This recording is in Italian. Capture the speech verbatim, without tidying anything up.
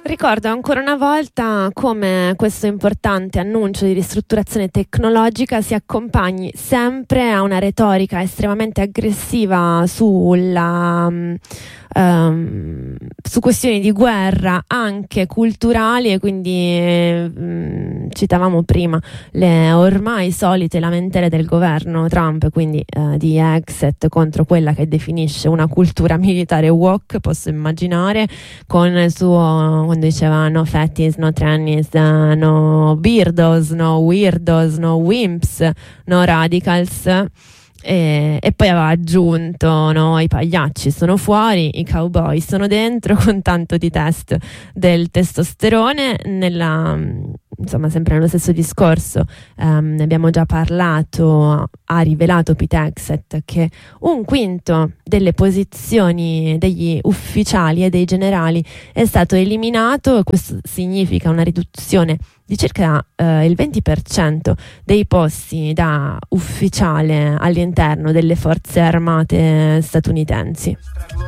Ricordo ancora una volta come questo importante annuncio di ristrutturazione tecnologica si accompagni sempre a una retorica estremamente aggressiva sulla, um, su questioni di guerra anche culturali, e quindi um, citavamo prima le ormai solite lamentele del governo Trump, quindi uh, di Exit contro quella che definisce una cultura militare woke, posso immaginare, con il suo, quando diceva no fatties, no trannies, uh, no beardos, no weirdos, no wimps, no radicals, e, e poi aveva aggiunto no, i pagliacci sono fuori, i cowboy sono dentro, con tanto di test del testosterone. Nella, insomma, sempre nello stesso discorso, um, ne abbiamo già parlato, ha rivelato Pete Hegseth che un quinto delle posizioni degli ufficiali e dei generali è stato eliminato, e questo significa una riduzione di circa eh, il venti per cento dei posti da ufficiale all'interno delle forze armate statunitensi.